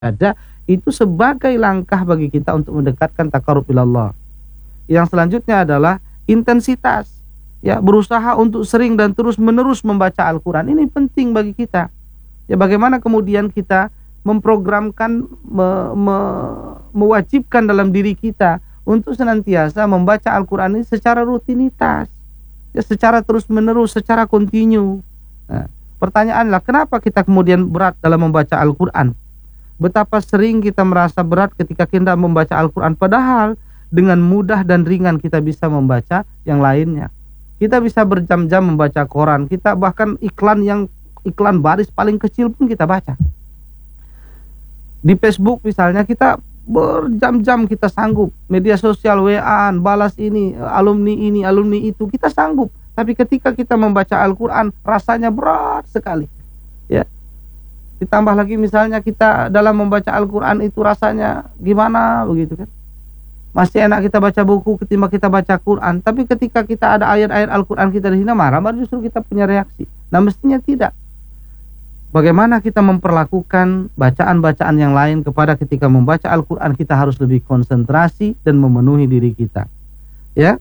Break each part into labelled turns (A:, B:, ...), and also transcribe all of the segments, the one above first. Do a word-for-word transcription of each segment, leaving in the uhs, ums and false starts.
A: ada, itu sebagai langkah bagi kita untuk mendekatkan taqarrub ilallah. Yang selanjutnya adalah intensitas, ya, berusaha untuk sering dan terus menerus membaca Al-Quran. Ini penting bagi kita, ya. Bagaimana kemudian kita memprogramkan, me, me, mewajibkan dalam diri kita untuk senantiasa membaca Al-Quran ini secara rutinitas, ya, secara terus menerus, secara kontinu. Nah, pertanyaanlah, kenapa kita kemudian berat dalam membaca Al-Quran? Betapa sering kita merasa berat ketika kita membaca Al-Quran, padahal dengan mudah dan ringan kita bisa membaca yang lainnya. Kita bisa berjam-jam membaca koran, kita bahkan iklan yang iklan baris paling kecil pun kita baca. Di Facebook misalnya, kita berjam-jam kita sanggup, media sosial, W A-an, balas ini, alumni ini, alumni itu, kita sanggup. Tapi ketika kita membaca Al-Quran, rasanya berat sekali, ya. Ditambah lagi misalnya kita dalam membaca Al-Quran itu rasanya gimana begitu kan. Masih enak kita baca buku ketimbang kita baca Quran. Tapi ketika kita ada ayat-ayat Al-Quran kita dihina, marah, baru justru kita punya reaksi. Nah, mestinya tidak. Bagaimana kita memperlakukan bacaan-bacaan yang lain kepada ketika membaca Al-Quran, kita harus lebih konsentrasi dan memenuhi diri kita, ya.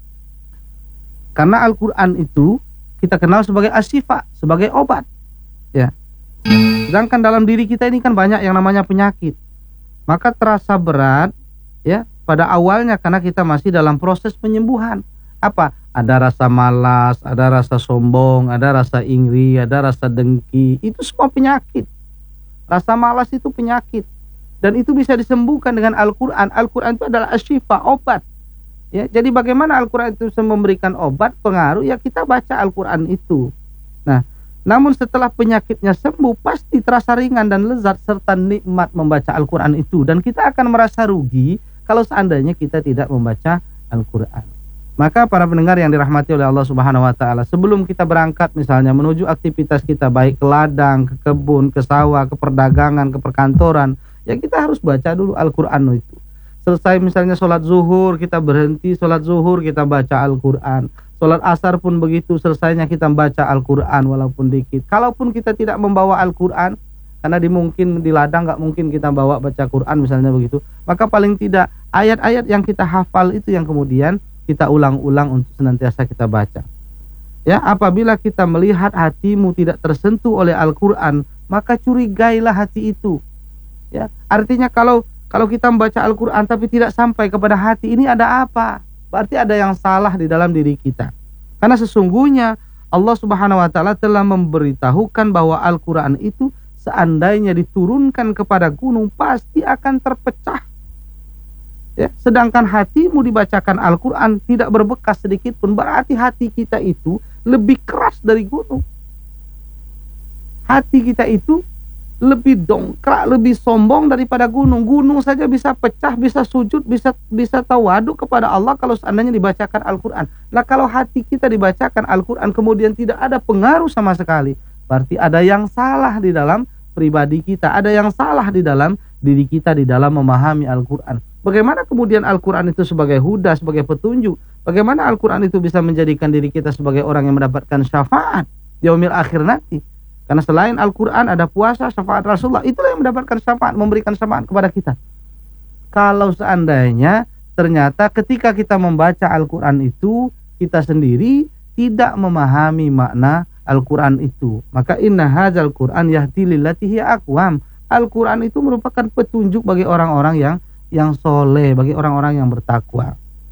A: Karena Al-Quran itu kita kenal sebagai asyifa, sebagai obat, ya. Sedangkan dalam diri kita ini kan banyak yang namanya penyakit. Maka terasa berat, ya, pada awalnya karena kita masih dalam proses penyembuhan. Apa? Ada rasa malas, ada rasa sombong, ada rasa iri, ada rasa dengki. Itu semua penyakit. Rasa malas itu penyakit. Dan itu bisa disembuhkan dengan Al-Quran. Al-Quran itu adalah asyifa, obat, ya. Jadi bagaimana Al-Quran itu bisa memberikan obat, pengaruh, ya kita baca Al-Quran itu. Nah, namun setelah penyakitnya sembuh, pasti terasa ringan dan lezat serta nikmat membaca Al-Quran itu. Dan kita akan merasa rugi kalau seandainya kita tidak membaca Al-Quran. Maka para pendengar yang dirahmati oleh Allah Subhanahu wa Ta'ala, sebelum kita berangkat misalnya menuju aktivitas kita, baik ke ladang, ke kebun, ke sawah, ke perdagangan, ke perkantoran, ya kita harus baca dulu Al-Quran itu. Selesai misalnya sholat zuhur, kita berhenti sholat zuhur, kita baca Al-Quran. Sholat asar pun begitu, selesainya kita membaca Al-Quran walaupun dikit. Kalaupun kita tidak membawa Al-Quran, karena di mungkin di ladang nggak mungkin kita bawa baca Quran misalnya begitu, maka paling tidak ayat-ayat yang kita hafal itu yang kemudian kita ulang-ulang untuk senantiasa kita baca. Ya, apabila kita melihat hatimu tidak tersentuh oleh Al-Quran, maka curigailah hati itu. Ya, artinya kalau kalau kita membaca Al-Quran tapi tidak sampai kepada hati, ini ada apa? Berarti ada yang salah di dalam diri kita. Karena sesungguhnya Allah Subhanahu wa Ta'ala telah memberitahukan bahwa Al-Quran itu seandainya diturunkan kepada gunung pasti akan terpecah, ya. Sedangkan hatimu dibacakan Al-Quran tidak berbekas sedikit pun, berarti hati kita itu lebih keras dari gunung. Hati kita itu lebih dongkrak, lebih sombong daripada gunung. Gunung saja bisa pecah, bisa sujud, bisa bisa tawaduk kepada Allah kalau seandainya dibacakan Al-Quran. Nah, kalau hati kita dibacakan Al-Quran kemudian tidak ada pengaruh sama sekali, berarti ada yang salah di dalam pribadi kita, ada yang salah di dalam diri kita di dalam memahami Al-Quran. Bagaimana kemudian Al-Quran itu sebagai huda, sebagai petunjuk? Bagaimana Al-Quran itu bisa menjadikan diri kita sebagai orang yang mendapatkan syafaat di yaumil akhir nanti? Karena selain Al-Quran ada puasa, syafaat Rasulullah, itulah yang mendapatkan syafaat, memberikan syafaat kepada kita. Kalau seandainya ternyata ketika kita membaca Al-Quran itu, kita sendiri tidak memahami makna Al-Quran itu, maka inna hadzal Quran yahdi lillati hiya aqwam. Al-Quran itu merupakan petunjuk bagi orang-orang yang yang soleh, bagi orang-orang yang bertakwa.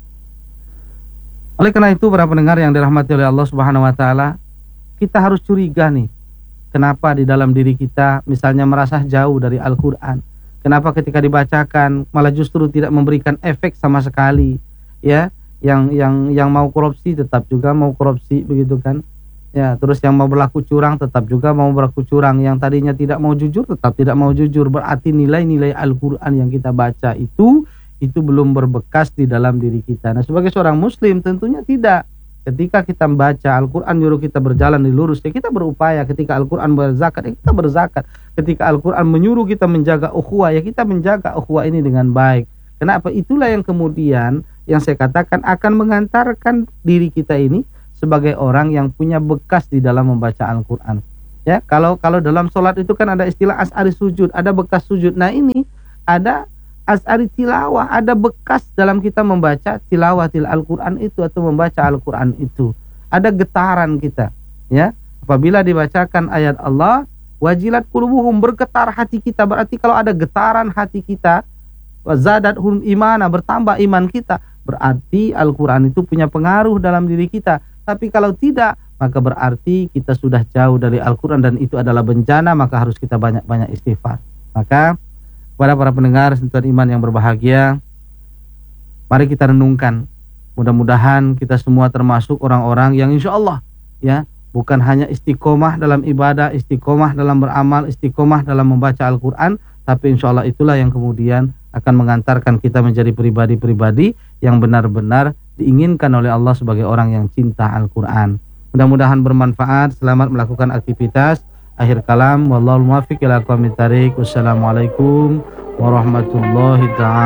A: Oleh karena itu, para pendengar yang dirahmati oleh Allah Subhanahu wa Ta'ala, kita harus curiga nih, kenapa di dalam diri kita misalnya merasa jauh dari Al-Quran? Kenapa ketika dibacakan malah justru tidak memberikan efek sama sekali? Ya, yang yang yang mau korupsi tetap juga mau korupsi begitu kan? Ya, terus yang mau berlaku curang tetap juga mau berlaku curang. Yang tadinya tidak mau jujur tetap tidak mau jujur. Berarti nilai-nilai Al-Quran yang kita baca itu itu belum berbekas di dalam diri kita. Nah, sebagai seorang muslim tentunya tidak. Ketika kita membaca Al-Quran nyuruh kita berjalan di lurus, ya kita berupaya. Ketika Al-Quran berzakat, ya kita berzakat. Ketika Al-Quran menyuruh kita menjaga ukhuwah, ya kita menjaga ukhuwah ini dengan baik. Kenapa? Itulah yang kemudian yang saya katakan akan mengantarkan diri kita ini sebagai orang yang punya bekas di dalam membaca Al-Quran. Ya, kalau kalau dalam sholat itu kan ada istilah as'ari sujud, ada bekas sujud. Nah ini ada as'ari tilawah, ada bekas dalam kita membaca tilawatil Al-Quran itu atau membaca Al-Quran itu. Ada getaran kita, ya. Apabila dibacakan ayat Allah, wajilat qulubuhum, bergetar hati kita. Berarti kalau ada getaran hati kita, wazadathum imana, bertambah iman kita, berarti Al-Quran itu punya pengaruh dalam diri kita. Tapi kalau tidak, maka berarti kita sudah jauh dari Al-Quran dan itu adalah bencana, maka harus kita banyak-banyak istighfar. Maka kepada para pendengar sentuhan iman yang berbahagia, mari kita renungkan. Mudah-mudahan kita semua termasuk orang-orang yang insya Allah ya, bukan hanya istiqomah dalam ibadah, istiqomah dalam beramal, istiqomah dalam membaca Al-Quran, tapi insya Allah itulah yang kemudian akan mengantarkan kita menjadi pribadi-pribadi yang benar-benar diinginkan oleh Allah sebagai orang yang cinta Al-Quran. Mudah-mudahan bermanfaat. Selamat melakukan aktivitas. Akhir kalam, wallahul muwaffiq ila aqwamit thariq. Wassalamualaikum warahmatullahi taala